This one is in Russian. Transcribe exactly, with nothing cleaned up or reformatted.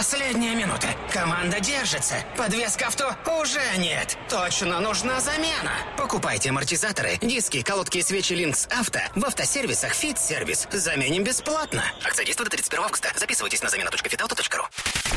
Последняя минута. Команда держится. Подвеска авто уже нет. Точно нужна замена. Покупайте амортизаторы, диски, колодки и свечи Линкс Авто в автосервисах Fit Service. Заменим бесплатно. Акция действует до тридцать первого августа. Записывайтесь на замена точка фитавто точка ру.